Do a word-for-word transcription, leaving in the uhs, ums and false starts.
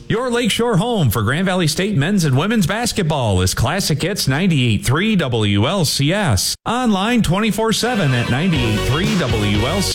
Your Lakeshore home for Grand Valley State men's and women's basketball is Classic Hits ninety-eight point three W L C S. Online twenty-four seven at ninety-eight point three W L C S.